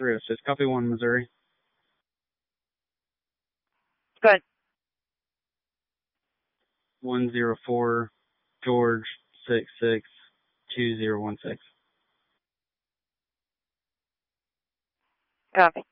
306. Copy 1, Missouri. Good. 104 George 662016. Copy.